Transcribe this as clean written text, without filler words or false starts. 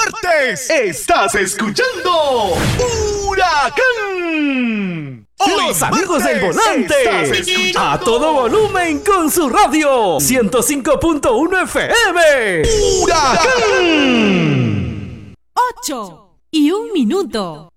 martes estás escuchando Huracán. Los amigos del volante a todo volumen con su radio 105.1 FM. Huracán. 8:01 minutos.